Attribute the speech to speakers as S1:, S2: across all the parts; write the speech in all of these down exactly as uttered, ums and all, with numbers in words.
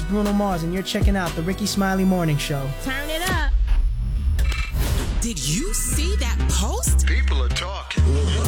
S1: Bruno Mars, and you're checking out the Ricky Smiley Morning Show.
S2: Turn it up.
S3: Did you see that post?
S4: People are talking.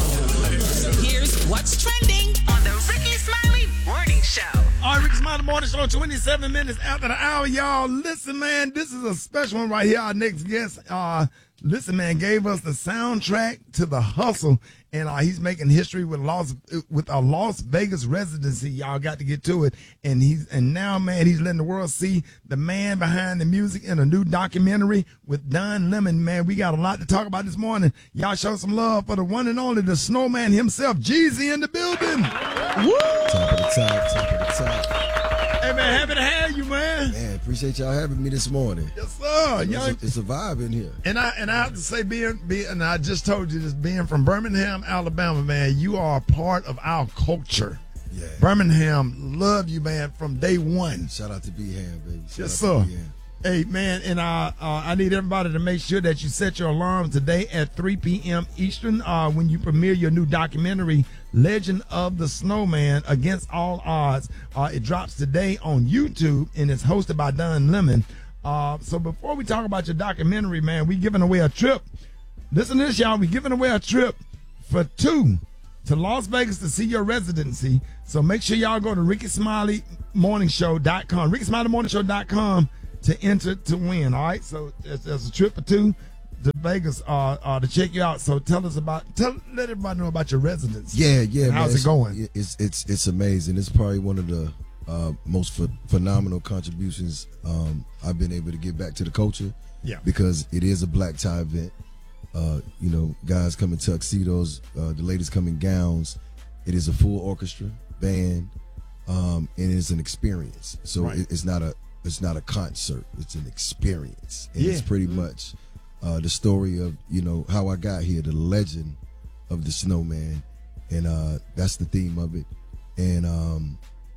S3: Here's what's trending on the Ricky Smiley Morning Show.
S5: All right, Ricky Smiley Morning Show, twenty-seven minutes after the hour, y'all. Listen, man, this is a special one right here. Our next guest, uh, listen, man, gave us the soundtrack to The Hustle, and uh, he's making history with Las with a Las Vegas residency. Y'all got to get to it, and he's and now, man, he's letting the world see the man behind the music in a new documentary with Don Lemon. Man, we got a lot to talk about this morning. Y'all show some love for the one and only, the Snowman himself, Jeezy, in the building. Woo!
S6: Top of the top, top of the top.
S5: Hey, man, happy to have you, man.
S6: Man, appreciate y'all having me this morning.
S5: Yes, sir.
S6: It's a, it's a vibe in here.
S5: And I and I have to say, being, being and I just told you this, being from Birmingham, Alabama, man, you are a part of our culture.
S6: Yeah.
S5: Birmingham love you, man, from day one.
S6: Shout out to B-Ham, baby. Shout
S5: Yes,
S6: out
S5: sir.
S6: to B-Ham.
S5: Hey, man, and uh, uh, I need everybody to make sure that you set your alarm today at three p.m. Eastern uh, when you premiere your new documentary, Legend of the Snowman, Against All Odds. Uh, it drops today on YouTube, and it's hosted by Don Lemon. Uh, so before we talk about your documentary, man, we giving away a trip. Listen to this, y'all. we giving away a trip for two to Las Vegas to see your residency. So make sure y'all go to Ricky Smiley Morning Show dot com, Ricky Smiley Morning Show dot com to enter to win. All right, so there's, there's a trip for two to Vegas uh, uh, to check you out. So tell us about, tell let everybody know about your residency.
S6: Yeah, yeah.
S5: And how's
S6: man.
S5: it going?
S6: It's it's it's amazing. It's probably one of the uh, most ph- phenomenal contributions um, I've been able to give back to the culture.
S5: Yeah.
S6: Because it is a black tie event. Uh, you know, guys come in tuxedos, uh, the ladies come in gowns. It is a full orchestra, band, um, and it's an experience. So
S5: Right.
S6: it, it's not a it's not a concert. It's an experience, and
S5: Yeah.
S6: it's pretty much uh, the story of you know how I got here, the legend of the Snowman, and uh, that's the theme of it. And um,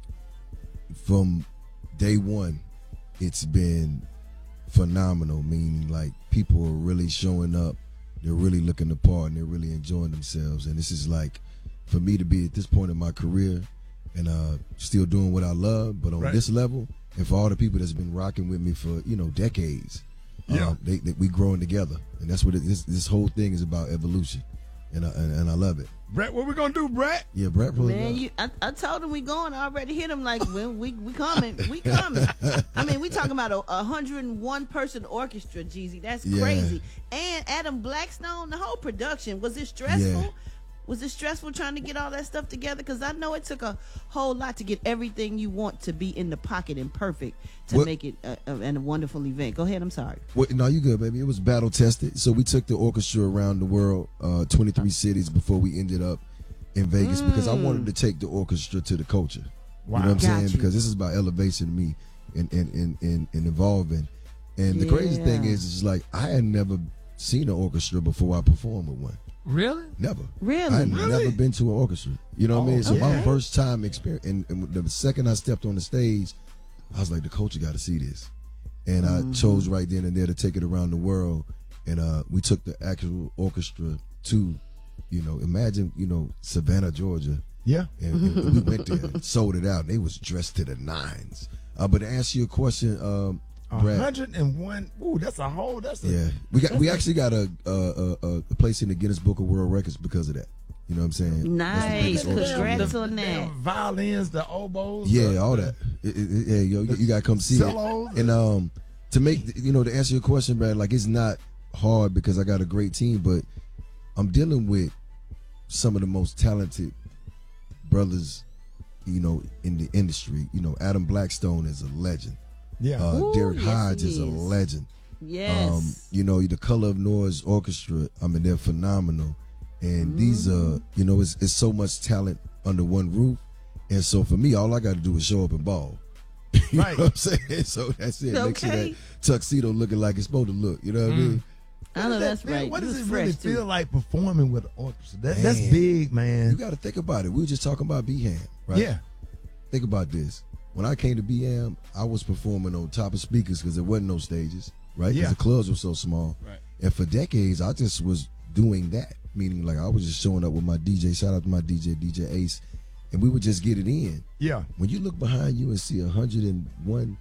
S6: from day one, it's been phenomenal. Meaning, like, people are really showing up. They're really looking the part, and they're really enjoying themselves. And this is like, for me to be at this point in my career and uh, still doing what I love, but on
S5: Right.
S6: this level, and for all the people that's been rocking with me for you know decades,
S5: Yeah.
S6: uh, they, they, we growing together, and that's what it, this this whole thing is about, evolution, and I, and, and I love it.
S5: Brett, what we gonna do, Brett?
S6: Yeah, Brett, pull it
S2: Man,
S6: up.
S2: you, I, I told him we going. I already hit him like, when we we coming, we coming. I mean, we talking about a, a hundred and one person orchestra, Jeezy. That's
S6: Yeah.
S2: crazy. And Adam Blackstone, the whole production. Was it stressful?
S6: Yeah.
S2: Was it stressful trying to get all that stuff together? Because I know it took a whole lot to get everything you want to be in the pocket and perfect to
S6: What-
S2: make it a, a, and a wonderful event. Go ahead. I'm sorry.
S6: Well, no, you good, baby. It was battle tested. So we took the orchestra around the world, uh, twenty-three cities before we ended up in Vegas because I wanted to take the orchestra to the culture.
S5: Wow.
S6: You know what I'm
S2: Got
S6: saying?
S2: you.
S6: Because this is about elevation to me and and, and, and, and evolving. And the crazy thing
S2: Yeah.
S6: is, it's like I had never seen an orchestra before I performed with one.
S5: Really?
S6: Never.
S2: Really?
S6: I had
S5: Really?
S6: never been to an orchestra. You know what I mean?
S5: Oh,
S6: So my
S5: okay.
S6: first time experience, and, and the second I stepped on the stage, I was like, the culture got to see this. And I chose right then and there to take it around the world. And uh, we took the actual orchestra to, you know, imagine, you know, Savannah, Georgia.
S5: Yeah.
S6: And, and we went there and sold it out. And they was dressed to the nines. Uh, but to answer your question, um,
S5: A
S6: Brad,
S5: hundred and one. Ooh, that's a whole. That's a,
S6: yeah, we got we actually got a, a a a place in the Guinness Book of World Records because of that. You know what I'm saying? That's the
S2: Nice.
S6: biggest orchestra.
S2: Congrats
S5: the,
S2: on
S5: the
S2: that.
S5: damn violins, the oboes.
S6: Yeah,
S5: the-
S6: all that. It- it- it- yeah, yo, you, you gotta come see
S5: cellos.
S6: it. And um, to make you know to answer your question, Brad, like it's not hard because I got a great team, but I'm dealing with some of the most talented brothers, you know, in the industry. You know, Adam Blackstone is a legend.
S5: Yeah.
S6: Uh,
S2: Ooh,
S6: Derek
S2: yes,
S6: Hodge
S2: he
S6: is a
S2: is.
S6: legend.
S2: Yes.
S6: Um, you know, the Color of Noise Orchestra, I mean, they're phenomenal. And these
S2: Mm-hmm.
S6: are, you know, it's, it's so much talent under one roof. And so for me, all I got to do is show up and ball. You
S5: Right.
S6: know what I'm saying? So that's it. Make sure
S2: Okay.
S6: that tuxedo looking like it's supposed to look. You know what I mean?
S2: I know that's
S5: Man,
S2: right.
S5: What
S2: You
S5: does
S2: was
S5: it really
S2: fresh, too.
S5: feel like performing with an orchestra? That, that's
S6: Man.
S5: big,
S6: You
S5: man.
S6: got to think about it. We were just talking about B-Ham, right?
S5: Yeah.
S6: Think about this. When I came to B-Ham, I was performing on top of speakers because there wasn't no stages, right? Because
S5: Yeah.
S6: the clubs were so small.
S5: Right.
S6: And for decades, I just was doing that. Meaning, like, I was just showing up with my D J. Shout out to my D J, D J Ace. And we would just get it in.
S5: Yeah.
S6: When you look behind you and see one hundred and one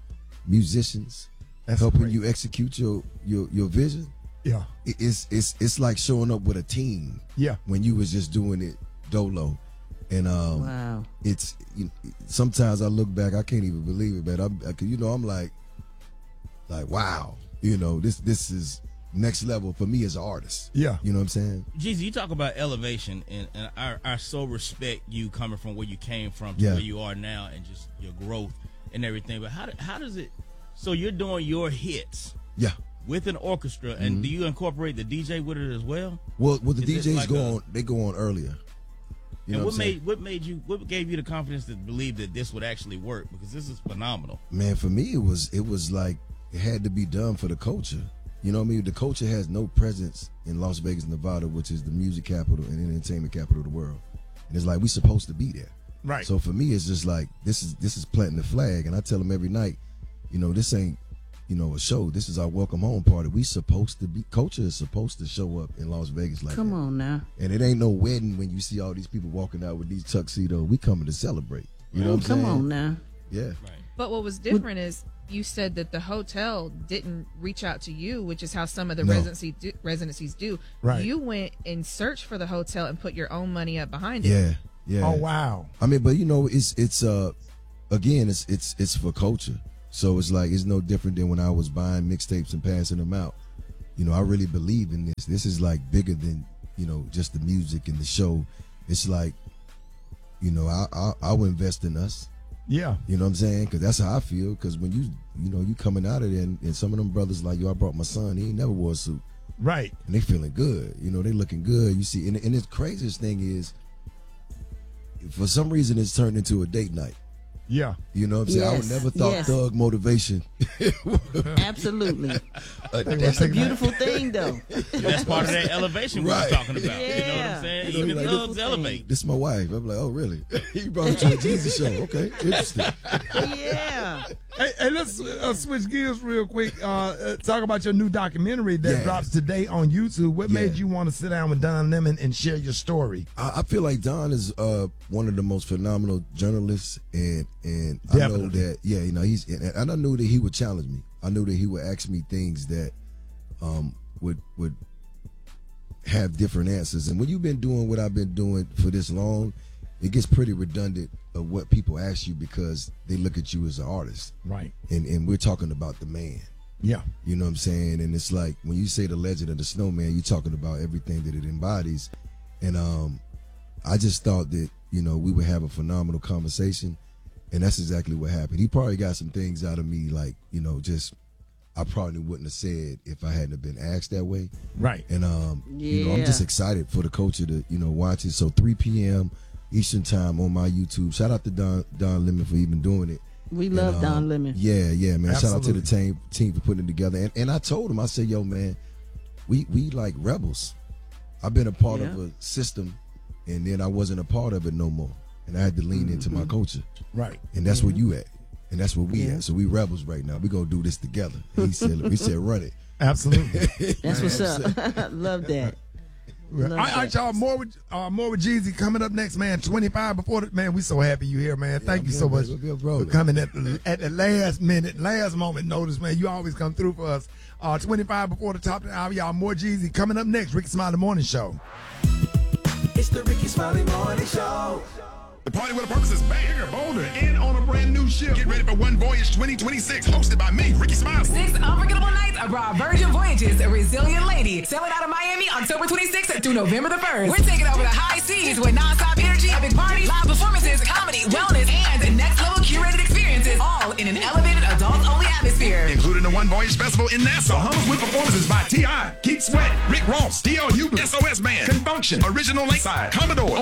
S6: musicians,
S5: That's
S6: helping
S5: great.
S6: you execute your your your vision.
S5: Yeah.
S6: It- It's it's it's like showing up with a team
S5: Yeah.
S6: when you was just doing it dolo, and um,
S2: Wow.
S6: it's you sometimes I look back, I can't even believe it, man. I'm, I, you know, I'm like, like wow, you know, this this is next level for me as an artist.
S5: Yeah.
S6: You know what I'm saying?
S4: Jeezy, you talk about elevation, and, and I, I so respect you coming from where you came from to
S6: Yeah.
S4: where you are now, and just your growth and everything. But how do- how does it? So you're doing your hits
S6: Yeah.
S4: with an orchestra, and do you incorporate the D J with it as well?
S6: Well, well, the
S4: Is it
S6: D Js
S4: like
S6: go
S4: a-
S6: on. They go on earlier. You
S4: and
S6: know
S4: what
S6: what I'm saying?
S4: made what made you what gave you the confidence to believe that this would actually work? Because this is phenomenal.
S6: Man, for me, it was it was like it had to be done for the culture. You know what I mean? The culture has no presence in Las Vegas, Nevada, which is the music capital and entertainment capital of the world. And it's like we supposed to be there.
S5: Right.
S6: So for me, it's just like this is this is planting the flag, and I tell them every night, you know, this ain't you know a show. This is our welcome home party. We supposed to be culture is supposed to show up in Las Vegas like
S2: Come
S6: that.
S2: on now.
S6: And it ain't no wedding when you see all these people walking out with these tuxedos. We coming to celebrate. You know what I'm
S2: Come
S6: saying?
S2: on now.
S6: Yeah.
S7: But what was different is you said that the hotel didn't reach out to you, which is how some of the
S6: No.
S7: residency do, residencies do.
S5: Right.
S7: You went and searched for the hotel and put your own money up behind it.
S6: Yeah. Yeah.
S5: Oh wow.
S6: I mean, but you know, it's it's uh again, it's it's it's for culture. So it's like it's no different than when I was buying mixtapes and passing them out. You know, I really believe in this. This is like bigger than, you know, just the music and the show. It's like, you know, I I, I will invest in us.
S5: Yeah.
S6: You know what I'm saying? Because that's how I feel. Because when you, you know, you coming out of there, and, and some of them brothers like, yo, I brought my son. He ain't never wore a suit,
S5: Right.
S6: and they feeling good. You know, they looking good. You see, and, and the craziest thing is, for some reason, it's turned into a date night.
S5: Yeah.
S6: You know what I'm saying? I would
S2: Yes,
S6: never thought
S2: yes.
S6: thug motivation.
S2: Absolutely.
S5: They
S2: That's
S5: wanna
S2: a
S5: take
S2: beautiful thing, though.
S4: That's part of that elevation we
S6: Right.
S4: were talking about. You know what
S2: Yeah.
S4: I'm saying?
S6: You know,
S4: Even
S6: like,
S4: thugs
S2: this-
S4: elevate.
S6: This is my wife. I'm like, oh, really? He brought her to a Jesus show. Okay, interesting.
S2: Yeah.
S5: Hey, hey, let's uh, switch gears real quick. Uh, uh, talk about your new documentary that
S6: Yeah.
S5: drops today on YouTube. What made
S6: Yeah.
S5: you want to sit down with Don Lemon and share your story?
S6: I, I feel like Don is uh, one of the most phenomenal journalists, and and I know
S5: Definitely.
S6: that yeah, you know he's and, and I knew that he would challenge me. I knew that he would ask me things that um, would would have different answers. And when you've been doing what I've been doing for this long, it gets pretty redundant of what people ask you because they look at you as an artist,
S5: Right.
S6: and and we're talking about the man.
S5: Yeah.
S6: You know what I'm saying? And it's like when you say the legend of the snowman, you're talking about everything that it embodies. And um, I just thought that, you know, we would have a phenomenal conversation. And that's exactly what happened. He probably got some things out of me, like, you know, just I probably wouldn't have said if I hadn't have been asked that way.
S5: Right.
S6: And, um, you know, I'm
S2: Yeah.
S6: just excited for the culture to, you know, watch it. So three p.m. Eastern time on my YouTube. Shout out to Don, Don Lemon for even doing it.
S2: We
S6: And,
S2: love
S6: um,
S2: Don Lemon.
S6: Yeah, yeah, man. Shout out to
S5: Absolutely.
S6: the team team for putting it together. And and I told him, I said, yo, man, we we like rebels. I've been a part of
S2: Yeah.
S6: a system, and then I wasn't a part of it no more. And I had to lean into my culture.
S5: Right.
S6: And that's where you at. And that's where we
S2: Yeah.
S6: at. So we rebels right now. We gonna do this together. And he said, we said, run it.
S5: Absolutely.
S2: That's what's up. Love that.
S5: All
S2: Love
S5: right, all right,
S2: that.
S5: y'all. More with uh, more with Jeezy coming up next, man. twenty-five before the man. We so happy you here, man. Thank
S6: I'm
S5: you
S6: here,
S5: so much
S6: man. We'll be
S5: for
S6: rolling.
S5: coming at the, at the last minute, last moment notice, man. You always come through for us. Uh, twenty-five before the top of the hour, y'all. More Jeezy coming up next. Ricky Smiley Morning Show.
S8: It's the Ricky Smiley Morning Show.
S9: The Party with a Purpose is back, bigger, bolder, and on a brand new ship. Get ready for One Voyage twenty twenty-six, hosted by me, Ricky Smiley.
S3: Six unforgettable nights aboard Virgin Voyages, a resilient lady. Sailing out of Miami October twenty-sixth through November the first. We're taking over the high seas with non-stop energy, epic parties, live performances, comedy, wellness, and next level curated experiences, all in an elevated adult-only atmosphere.
S9: Including the One Voyage Festival in Nassau. Bahamas with performances by T I, Keith Sweat, Rick Ross, D L U, S O S Band, Confunction, Original Lakeside, Commodore,